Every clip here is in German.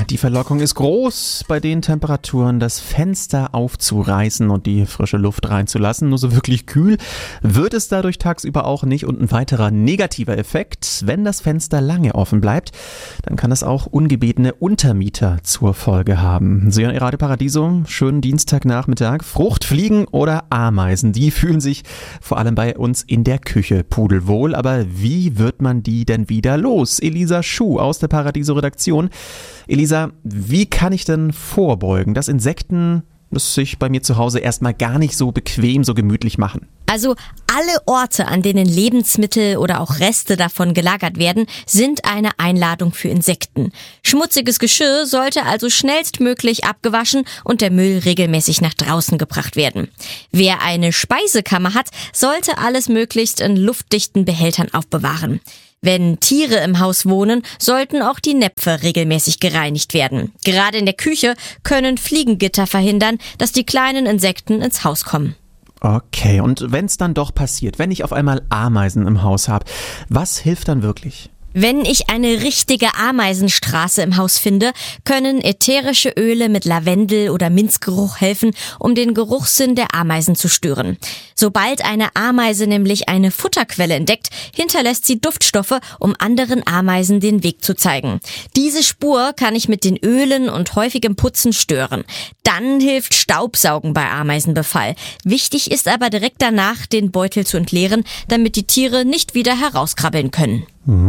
Die Verlockung ist groß, bei den Temperaturen das Fenster aufzureißen und die frische Luft reinzulassen. Nur so wirklich kühl wird es dadurch tagsüber auch nicht. Und ein weiterer negativer Effekt: wenn das Fenster lange offen bleibt, dann kann das auch ungebetene Untermieter zur Folge haben. Sie hören Ihr Radio Paradiso, schönen Dienstagnachmittag. Fruchtfliegen oder Ameisen, die fühlen sich vor allem bei uns in der Küche pudelwohl. Aber wie wird man die denn wieder los? Elisa Schuh aus der Paradiso-Redaktion. Elisa, wie kann ich denn vorbeugen, dass Insekten es sich bei mir zu Hause erstmal gar nicht so bequem, so gemütlich machen? Also alle Orte, an denen Lebensmittel oder auch Reste davon gelagert werden, sind eine Einladung für Insekten. Schmutziges Geschirr sollte also schnellstmöglich abgewaschen und der Müll regelmäßig nach draußen gebracht werden. Wer eine Speisekammer hat, sollte alles möglichst in luftdichten Behältern aufbewahren. Wenn Tiere im Haus wohnen, sollten auch die Näpfe regelmäßig gereinigt werden. Gerade in der Küche können Fliegengitter verhindern, dass die kleinen Insekten ins Haus kommen. Okay, und wenn es dann doch passiert, wenn ich auf einmal Ameisen im Haus habe, was hilft dann wirklich? Wenn ich eine richtige Ameisenstraße im Haus finde, können ätherische Öle mit Lavendel- oder Minzgeruch helfen, um den Geruchssinn der Ameisen zu stören. Sobald eine Ameise nämlich eine Futterquelle entdeckt, hinterlässt sie Duftstoffe, um anderen Ameisen den Weg zu zeigen. Diese Spur kann ich mit den Ölen und häufigem Putzen stören. Dann hilft Staubsaugen bei Ameisenbefall. Wichtig ist aber direkt danach, den Beutel zu entleeren, damit die Tiere nicht wieder herauskrabbeln können.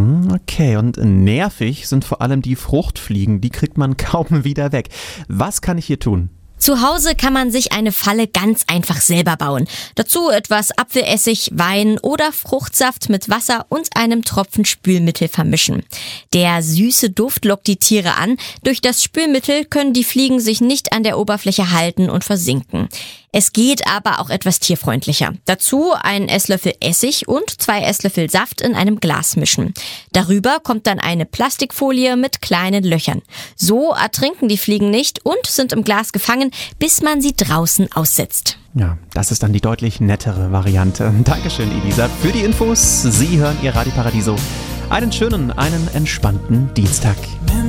Okay, und nervig sind vor allem die Fruchtfliegen, die kriegt man kaum wieder weg. Was kann ich hier tun? Zu Hause kann man sich eine Falle ganz einfach selber bauen. Dazu etwas Apfelessig, Wein oder Fruchtsaft mit Wasser und einem Tropfen Spülmittel vermischen. Der süße Duft lockt die Tiere an. Durch das Spülmittel können die Fliegen sich nicht an der Oberfläche halten und versinken. Es geht aber auch etwas tierfreundlicher. Dazu einen Esslöffel Essig und 2 Esslöffel Saft in einem Glas mischen. Darüber kommt dann eine Plastikfolie mit kleinen Löchern. So ertrinken die Fliegen nicht und sind im Glas gefangen, bis man sie draußen aussetzt. Ja, das ist dann die deutlich nettere Variante. Dankeschön, Elisa, für die Infos. Sie hören Ihr Radio Paradiso. Einen schönen, einen entspannten Dienstag.